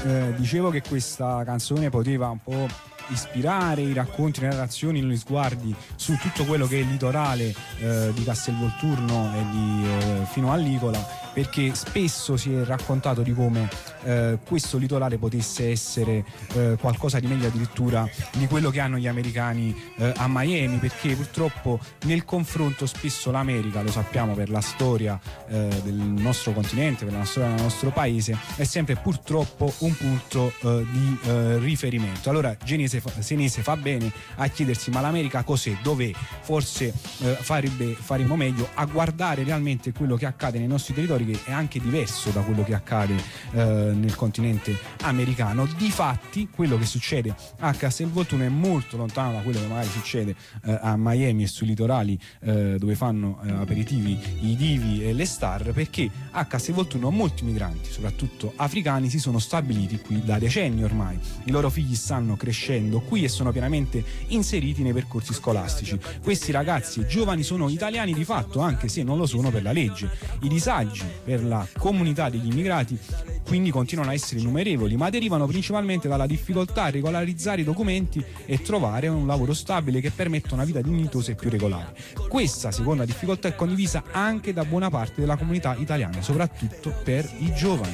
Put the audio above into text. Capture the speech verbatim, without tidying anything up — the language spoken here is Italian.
eh, dicevo che questa canzone poteva un po' ispirare i racconti, le narrazioni, gli sguardi su tutto quello che è il litorale eh, di Castelvolturno e di, eh, fino a Licola, perché spesso si è raccontato di come eh, questo litorale potesse essere eh, qualcosa di meglio addirittura di quello che hanno gli americani eh, a Miami, perché purtroppo nel confronto spesso l'America, lo sappiamo per la storia eh, del nostro continente, per la storia del nostro paese, è sempre purtroppo un punto eh, di eh, riferimento. Allora Genese fa, Senese fa bene a chiedersi: ma l'America cos'è? Dov'è? Forse eh, farebbe, faremmo meglio a guardare realmente quello che accade nei nostri territori, che è anche diverso da quello che accade eh, nel continente americano. Difatti quello che succede a Castelvolturno è molto lontano da quello che magari succede eh, a Miami e sui litorali eh, dove fanno eh, aperitivi i divi e le star, perché a Castelvolturno molti migranti, soprattutto africani, si sono stabiliti qui da decenni ormai. I loro figli stanno crescendo qui e sono pienamente inseriti nei percorsi scolastici. Questi ragazzi e giovani sono italiani di fatto, anche se non lo sono per la legge. I disagi per la comunità degli immigrati quindi continuano a essere innumerevoli, ma derivano principalmente dalla difficoltà a regolarizzare i documenti e trovare un lavoro stabile che permetta una vita dignitosa e più regolare. Questa seconda difficoltà è condivisa anche da buona parte della comunità italiana, soprattutto per i giovani.